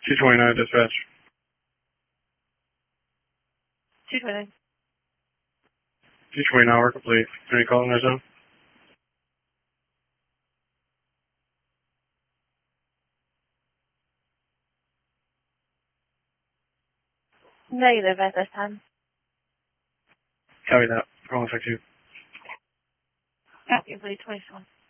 229 dispatch. 229. 229, we're complete. Any call in our zone? Negative at this time. Copy that. Call in 2. Copy, please, 27.